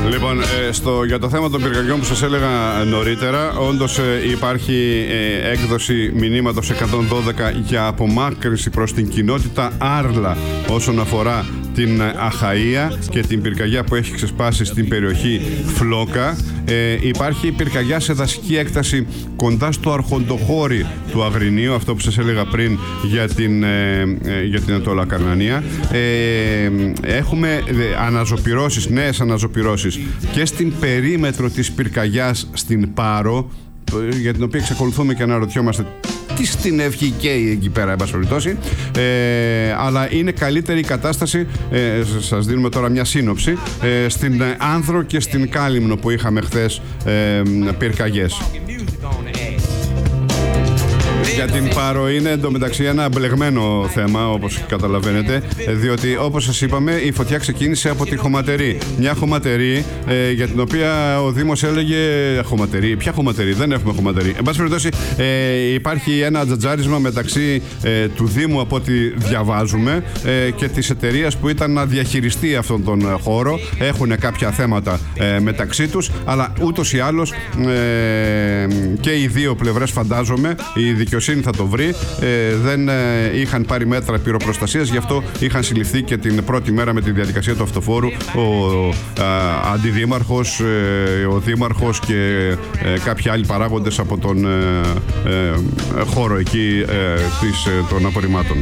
Λοιπόν, για το θέμα των πυρκαγιών που σας έλεγα νωρίτερα, όντως υπάρχει έκδοση μηνύματος 112 για απομάκρυνση προς την κοινότητα Άρλα όσον αφορά την Αχαΐα και την πυρκαγιά που έχει ξεσπάσει στην περιοχή Φλόκα. Υπάρχει πυρκαγιά σε δασική έκταση κοντά στο Αρχοντοχώρι του Αγρινίου, αυτό που σας έλεγα πριν για την Ανατολα Καρνανία. Έχουμε αναζωπυρώσεις, νέες αναζωπυρώσεις και στην περίμετρο της πυρκαγιάς στην Πάρο, για την οποία εξακολουθούμε και αναρωτιόμαστε τι στην ευχή καίει εκεί πέρα, εν πάση περιπτώσει. Αλλά είναι καλύτερη η κατάσταση, σας δίνουμε τώρα μια σύνοψη, στην Άνθρο και στην Κάλυμνο που είχαμε χθες πυρκαγιές. Για την Πάρο είναι εντωμεταξύ ένα μπλεγμένο θέμα, όπως καταλαβαίνετε, διότι όπως σας είπαμε η φωτιά ξεκίνησε από τη χωματερή. Μια χωματερή για την οποία ο Δήμος έλεγε χωματερή. Ποια χωματερή? Δεν έχουμε χωματερή. Εν πάση περιπτώσει υπάρχει ένα τζατζάρισμα μεταξύ του Δήμου, από ό,τι διαβάζουμε, και της εταιρείας που ήταν να διαχειριστεί αυτόν τον χώρο. Έχουν κάποια θέματα μεταξύ τους, αλλά ούτως ή άλλως και οι δύο πλευρές, φαντάζομαι, η δικαιοσύνη θα το βρει, δεν είχαν πάρει μέτρα πυροπροστασίας, γι' αυτό είχαν συλληφθεί και την πρώτη μέρα με τη διαδικασία του αυτοφόρου ο αντιδήμαρχος, ο δήμαρχος και κάποιοι άλλοι παράγοντες από τον χώρο εκεί των απορριμμάτων.